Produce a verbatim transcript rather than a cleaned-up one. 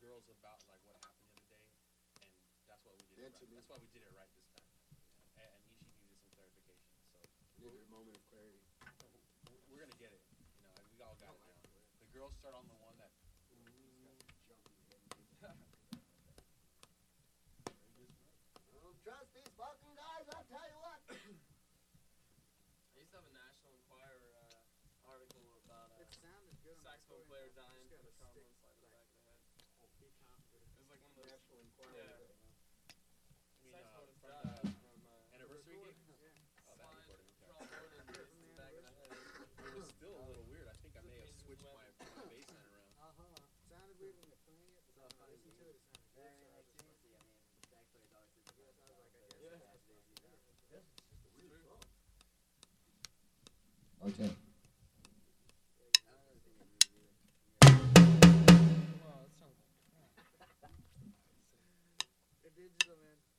girls about like what happened the other day, and that's why we did it right. That's why we did it right this time. You know? And, and Ishi needed some clarification, so needed a moment of clarity. We're, we're gonna get it. You know, we all got it now. The girls start on the one that. Trust these fucking guys, I'll tell you what. I used to have a National Enquirer uh, article about a uh, saxophone player dying from a trombone slide to the back of the head. It was like one of those National Enquirer. Yeah. You mean, uh, Saxophonist from died the from uh, anniversary gig? slide, Oh, that recording. Okay. trombone injuries to the back of the head. It was still a little weird. I think I may have switched my, my bass line around. Uh huh. Sounded weird when you're playing it, but when I listen to it, it sounded good. Yeah, I mean, like, seriously, I mean, sax players always think Yeah, about I was like, I it, guess but that's as it is, you know. Yes, it's just a weird song. Okay. I don't really think it's really weird. Wow, that sounds like crap. They're digital, man.